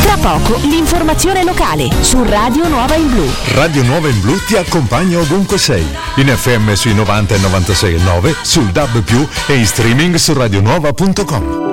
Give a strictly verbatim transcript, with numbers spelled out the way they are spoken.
Tra poco l'informazione locale su Radio Nuova in Blu. Radio Nuova in Blu ti accompagna ovunque sei. In F M sui novanta e novantasei e nove, sul D A B più, e in streaming su radionuova punto com.